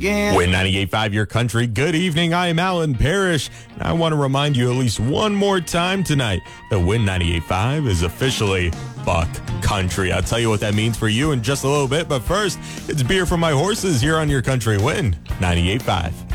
again. Win 98.5 Your Country. Good evening. I am Alan Parrish. And I want to remind you at least one more time tonight that Win 98.5 is officially Buck Country. I'll tell you what that means for you in just a little bit. But first, it's beer for my horses here on Your Country Win 98.5.